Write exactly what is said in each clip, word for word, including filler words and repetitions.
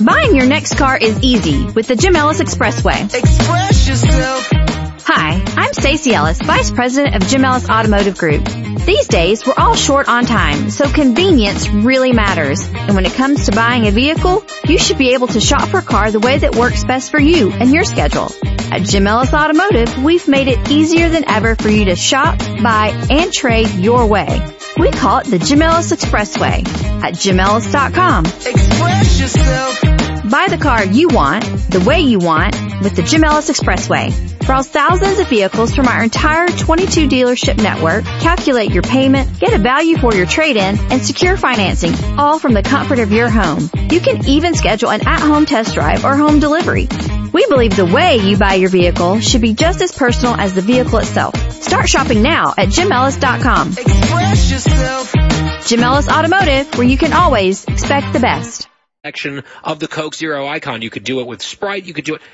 Buying your next car is easy with the Jim Ellis Expressway. Express yourself. Hi, I'm Stacey Ellis, Vice President of Jim Ellis Automotive Group. These days, we're all short on time, so convenience really matters. And when it comes to buying a vehicle, you should be able to shop for a car the way that works best for you and your schedule. At Jim Ellis Automotive, we've made it easier than ever for you to shop, buy, and trade your way. We call it the Jim Ellis Expressway at jim ellis dot com. Express yourself. Buy the car you want, the way you want, with the Jim Ellis Expressway. Browse thousands of vehicles from our entire twenty-two dealership network, calculate your payment, get a value for your trade-in, and secure financing, all from the comfort of your home. You can even schedule an at-home test drive or home delivery. We believe the way you buy your vehicle should be just as personal as the vehicle itself. Start shopping now at jim ellis dot com. Express yourself. Jim Ellis Automotive, where you can always expect the best. Section of the Coke Zero icon. You could do it with Sprite. You could do it.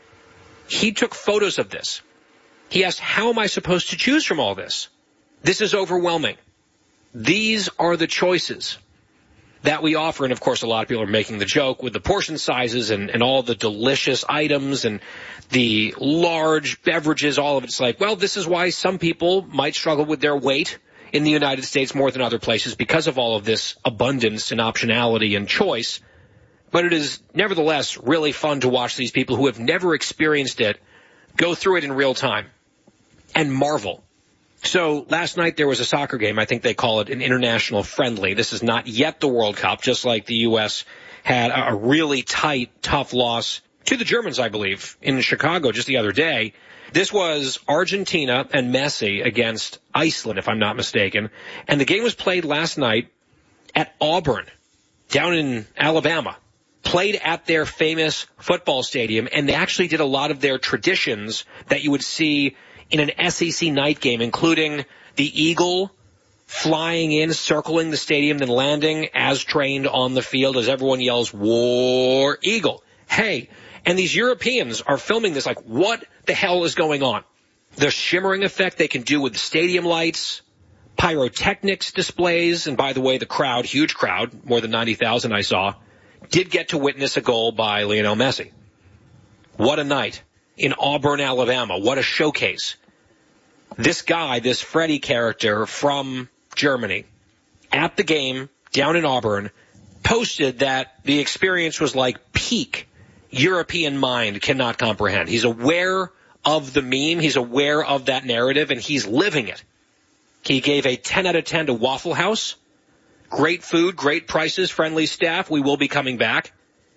He took photos of this. He asked, how am I supposed to choose from all this? This is overwhelming. These are the choices that we offer. And, of course, a lot of people are making the joke with the portion sizes and, and all the delicious items and the large beverages, all of it. It's like, well, this is why some people might struggle with their weight in the United States more than other places because of all of this abundance and optionality and choice. But it is nevertheless really fun to watch these people who have never experienced it go through it in real time and marvel. So last night there was a soccer game. I think they call it an international friendly. This is not yet the World Cup, just like the U S had a really tight, tough loss to the Germans, I believe, in Chicago just the other day. This was Argentina and Messi against Iceland, if I'm not mistaken. And the game was played last night at Auburn, down in Alabama. Played at their famous football stadium, and they actually did a lot of their traditions that you would see in an S E C night game, including the eagle flying in, circling the stadium, then landing as trained on the field as everyone yells, War Eagle. Hey, and these Europeans are filming this like, what the hell is going on? The shimmering effect they can do with the stadium lights, pyrotechnics displays, and by the way, the crowd, huge crowd, more than ninety thousand I saw, did get to witness a goal by Lionel Messi. What a night in Auburn, Alabama. What a showcase. This guy, this Freddie character from Germany, at the game down in Auburn, posted that the experience was like peak European mind cannot comprehend. He's aware of the meme. He's aware of that narrative, and he's living it. He gave a ten out of ten to Waffle House. Great food, great prices, friendly staff. We will be coming back.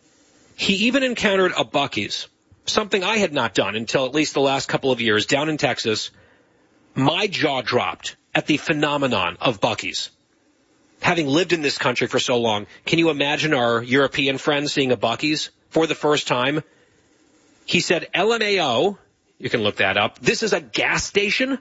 He even encountered a Buc-ee's, something I had not done until at least the last couple of years down in Texas. My jaw dropped at the phenomenon of Buc-ee's. Having lived in this country for so long, can you imagine our European friends seeing a Buc-ee's for the first time? He said, L M A O, you can look that up. This is a gas station?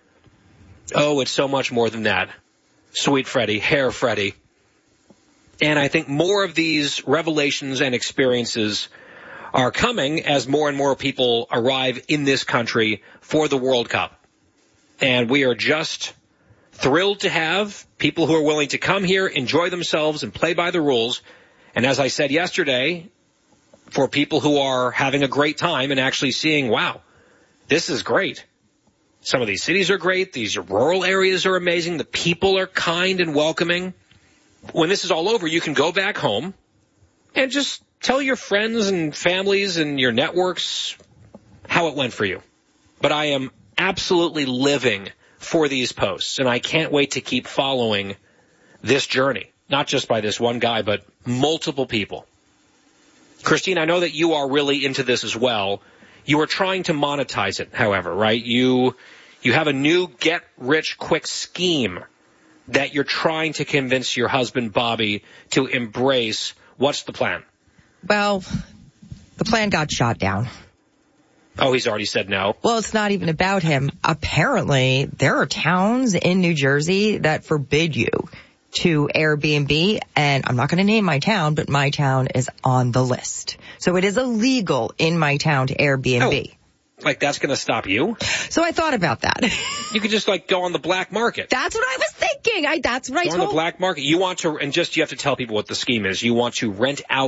Oh, it's so much more than that. Sweet Freddie, Hair Freddie. And I think more of these revelations and experiences are coming as more and more people arrive in this country for the World Cup. And we are just thrilled to have people who are willing to come here, enjoy themselves, and play by the rules. And as I said yesterday, for people who are having a great time and actually seeing, wow, this is great. Some of these cities are great. These rural areas are amazing. The people are kind and welcoming. When this is all over, you can go back home and just tell your friends and families and your networks how it went for you. But I am absolutely living for these posts, and I can't wait to keep following this journey, not just by this one guy, but multiple people. Christine, I know that you are really into this as well. You are trying to monetize it, however, right? You you have a new get-rich-quick scheme that you're trying to convince your husband, Bobby, to embrace. What's the plan? Well, the plan got shot down. Oh, he's already said no? Well, it's not even about him. Apparently, there are towns in New Jersey that forbid you to Airbnb, and I'm not going to name my town, but my town is on the list. So it is illegal in my town to Airbnb. Oh, like that's going to stop you? So I thought about that. You could just like go on the black market. That's what I was thinking. I, that's what go I told. On the black market. You want to, and just you have to tell people what the scheme is. You want to rent out